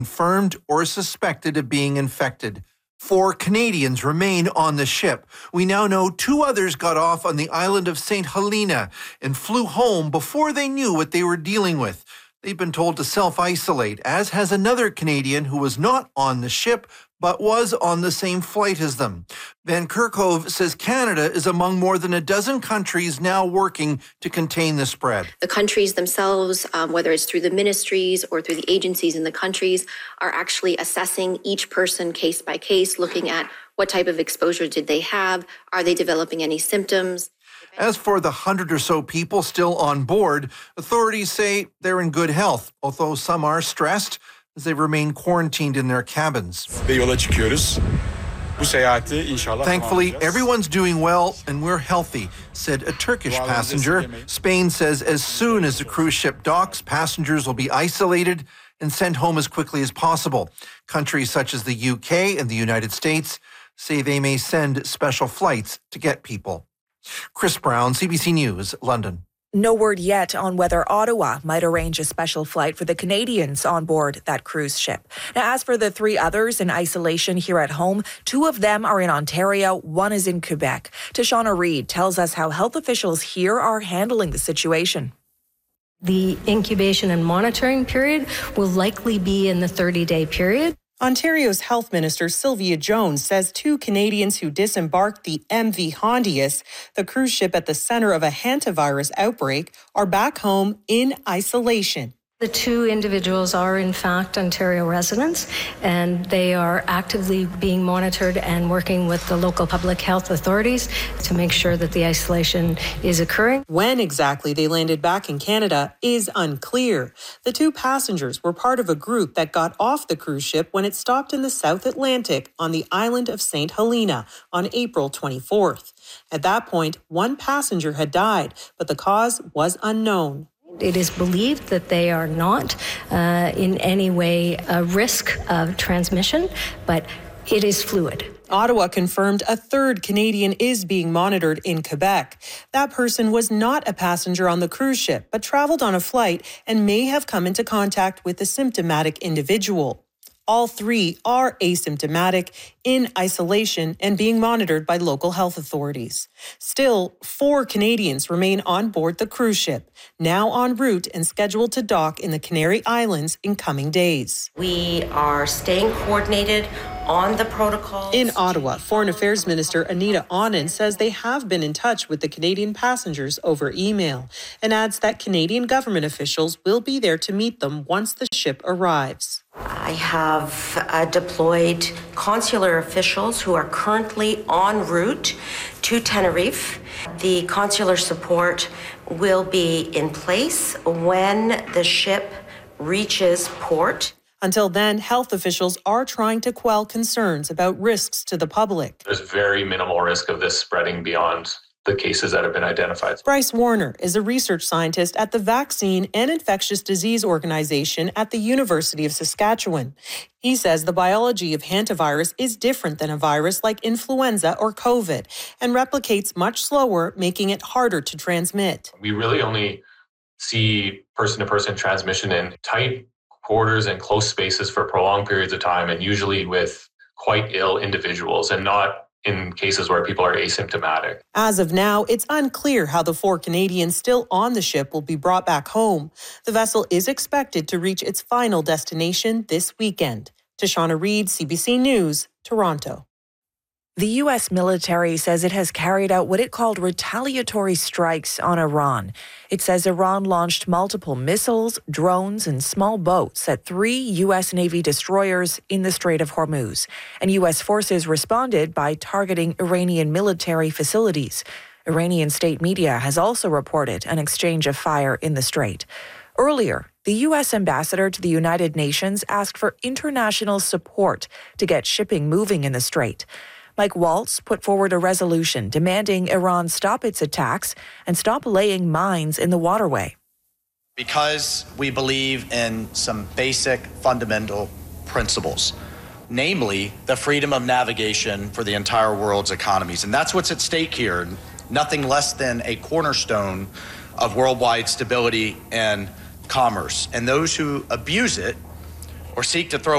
confirmed or suspected of being infected. 4 Canadians remain on the ship. We now know 2 others got off on the island of St. Helena and flew home before they knew what they were dealing with. They've been told to self-isolate, as has another Canadian who was not on the ship but was on the same flight as them. Van Kerkhove says Canada is among more than a dozen countries now working to contain the spread. The countries themselves, whether it's through the ministries or through the agencies in the countries, are actually assessing each person case by case, looking at what type of exposure did they have, are they developing any symptoms. As for the 100 or so people still on board, authorities say they're in good health, although some are stressed as they remain quarantined in their cabins. Thankfully, everyone's doing well and we're healthy, said a Turkish passenger. Spain says as soon as the cruise ship docks, passengers will be isolated and sent home as quickly as possible. Countries such as the UK and the United States say they may send special flights to get people. Chris Brown, CBC News, London. No word yet on whether Ottawa might arrange a special flight for the Canadians on board that cruise ship. Now, as for the 3 others in isolation here at home, 2 of them are in Ontario, 1 is in Quebec. Tashana Reid tells us how health officials here are handling the situation. The incubation and monitoring period will likely be in the 30-day period. Ontario's Health Minister Sylvia Jones says 2 Canadians who disembarked the MV Hondius, the cruise ship at the center of a hantavirus outbreak, are back home in isolation. The 2 individuals are, in fact, Ontario residents, and they are actively being monitored and working with the local public health authorities to make sure that the isolation is occurring. When exactly they landed back in Canada is unclear. The 2 passengers were part of a group that got off the cruise ship when it stopped in the South Atlantic on the island of St. Helena on April 24th. At that point, 1 passenger had died, but the cause was unknown. It is believed that they are not in any way a risk of transmission, but it is fluid. Ottawa confirmed a 3rd Canadian is being monitored in Quebec. That person was not a passenger on the cruise ship, but traveled on a flight and may have come into contact with a symptomatic individual. All 3 are asymptomatic, in isolation, and being monitored by local health authorities. Still, 4 Canadians remain on board the cruise ship, now en route and scheduled to dock in the Canary Islands in coming days. We are staying coordinated on the protocols. In Ottawa, Foreign Affairs Minister Anita Anand says they have been in touch with the Canadian passengers over email and adds that Canadian government officials will be there to meet them once the ship arrives. I have deployed consular officials who are currently en route to Tenerife. The consular support will be in place when the ship reaches port. Until then, health officials are trying to quell concerns about risks to the public. There's very minimal risk of this spreading beyond the cases that have been identified. Bryce Warner is a research scientist at the Vaccine and Infectious Disease Organization at the University of Saskatchewan. He says the biology of hantavirus is different than a virus like influenza or COVID and replicates much slower, making it harder to transmit. We really only see person-to-person transmission in tight quarters and close spaces for prolonged periods of time, and usually with quite ill individuals and not in cases where people are asymptomatic. As of now, it's unclear how the 4 Canadians still on the ship will be brought back home. The vessel is expected to reach its final destination this weekend. Tashana Reid, CBC News, Toronto. The U.S. military says it has carried out what it called retaliatory strikes on Iran. It says Iran launched multiple missiles, drones, and small boats at 3 U.S. Navy destroyers in the Strait of Hormuz. And U.S. forces responded by targeting Iranian military facilities. Iranian state media has also reported an exchange of fire in the strait. Earlier, the U.S. ambassador to the United Nations asked for international support to get shipping moving in the strait. Mike Waltz put forward a resolution demanding Iran stop its attacks and stop laying mines in the waterway. Because we believe in some basic fundamental principles, namely the freedom of navigation for the entire world's economies. And that's what's at stake here. Nothing less than a cornerstone of worldwide stability and commerce. And those who abuse it or seek to throw